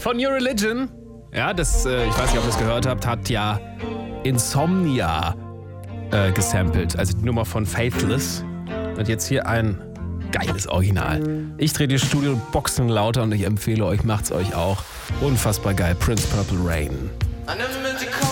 Von New Religion. Ja, das, ich weiß nicht, ob ihr es gehört habt, hat ja Insomnia gesampelt. Also die Nummer von Faithless. Und jetzt hier ein geiles Original. Ich drehe die Studio-Boxen lauter und ich empfehle euch, macht's euch auch. Unfassbar geil. Prince Purple Rain.